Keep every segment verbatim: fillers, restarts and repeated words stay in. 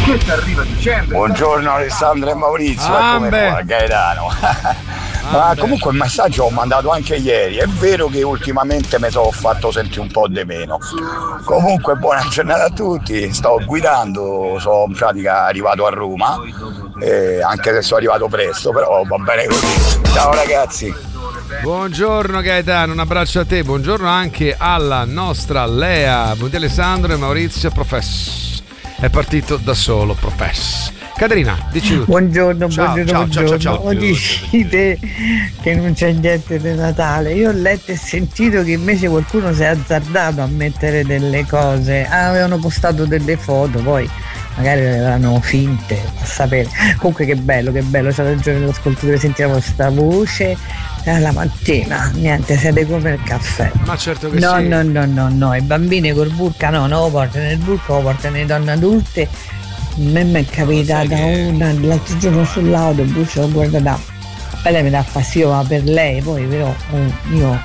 Buongiorno Alessandro e Maurizio, eccomi qua, Gaetano. Ma comunque il messaggio l'ho mandato anche ieri. È vero che ultimamente mi sono fatto sentire un po' di meno. Comunque buona giornata a tutti. Sto guidando, sono in pratica arrivato a Roma, eh, anche se sono arrivato presto, però va bene così. Ciao ragazzi. Buongiorno Gaetano, un abbraccio a te. Buongiorno anche alla nostra Lea. Buongiorno Alessandro e Maurizio. Profess è partito da solo, Profess. Caterina, dici tutto. Buongiorno, ciao, buongiorno, ciao, buongiorno. ciao, ciao, ciao. O dicite che non c'è niente di Natale. Io ho letto e sentito che invece qualcuno si è azzardato a mettere delle cose. Ah, avevano postato delle foto, poi magari le avevano finte, a sapere. Comunque che bello, che bello, c'è ragione l'ascoltatore, sentire la vostra voce la mattina, niente, siete come il caffè. Ma certo che no, sì. No, no, no, no, i bambini col burka no, non lo portano nel burka, lo portano le donne adulte. A me mi è capitata una l'altro giorno sull'autobus, l'ho guardata, a lei mi dà fastidio, ma per lei poi però oh, io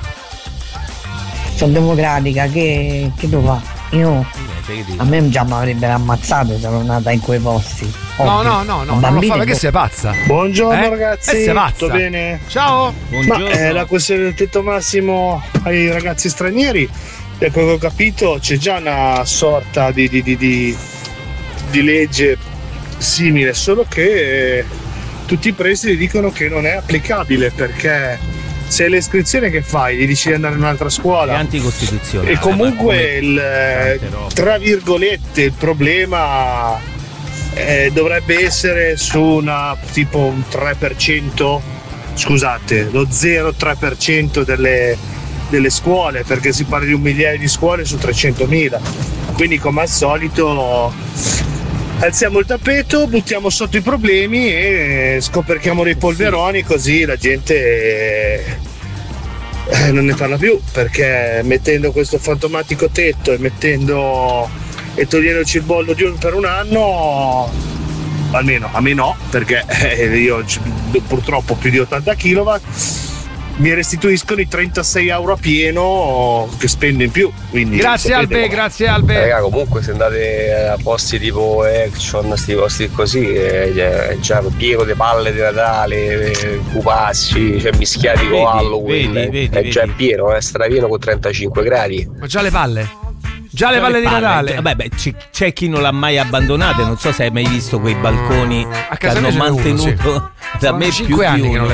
sono democratica, che, che devo fare? Io a me già mi avrebbero ammazzato se sono nata in quei posti. No, no, no, no, non lo fa perché sei pazza. Buongiorno eh? ragazzi, eh, sei pazza. tutto bene? Ciao. Ma eh, la questione del tetto massimo ai ragazzi stranieri, da quello che ho capito c'è già una sorta di, di, di, di, di legge simile, solo che eh, tutti i presidi dicono che non è applicabile, perché se le iscrizioni che fai gli dici di andare in un'altra scuola è anticostituzionale, e comunque il, tra virgolette il problema eh, dovrebbe essere su una tipo un tre per cento, scusate, lo zero virgola tre per cento delle, delle scuole, perché si parla di un migliaio di scuole su trecentomila, quindi come al solito alziamo il tappeto, buttiamo sotto i problemi e scoperchiamo dei polveroni, così la gente eh, non ne parla più, perché mettendo questo fantomatico tetto e mettendo e togliendoci il bollo di un, per un anno, almeno a me no, perché eh, io purtroppo più di ottanta chilowatt, mi restituiscono i trentasei euro a pieno che spendo in più. Quindi grazie Albe, come... grazie Albe. Raga, comunque se andate a posti tipo Action, questi posti così, è già pieno di palle di Natale, pupazzi, cioè mischiati con Halloween, vedi, vedi, è vedi. Già pieno, è strapieno con trentacinque gradi. Ma già le palle? Già le palle di Natale. Vabbè, beh, c'è chi non l'ha mai abbandonate. Non so se hai mai visto quei balconi a che hanno mantenuto uno, sì. Da me più cinque anni uno. che non le